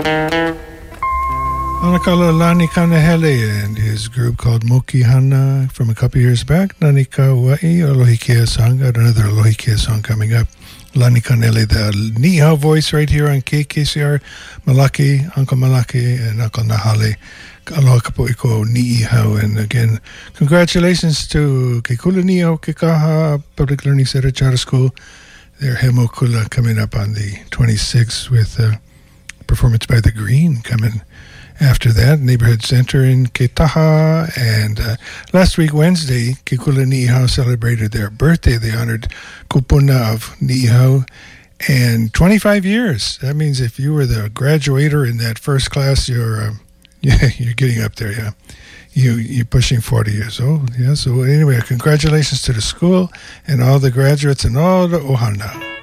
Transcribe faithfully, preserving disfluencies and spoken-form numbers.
Anakala Lani Kanahele and his group called Mokihana from a couple years back. Nanika Wai, Alohikea song. Got another Alohikea song coming up. Lani Kanahele, the Niihau voice right here on K K C R. Malaki, Uncle Malaki, and Uncle Nahale. Aloha kapo'iko Niihau. And again, congratulations to Kekula Niihau Kekaha Public Learning Center Charter School. Their Hemo Kula coming up on the twenty-sixth with a performance by The Green coming after that. Neighborhood Center in Ketaha. And uh, last week, Wednesday, Kekula Niihau celebrated their birthday. They honored Kupuna of Niihau. And twenty-five years. That means if you were the graduator in that first class, you're uh, yeah, you're getting up there, yeah. You, you're pushing forty years old, yeah. So anyway, congratulations to the school and all the graduates and all the ohana.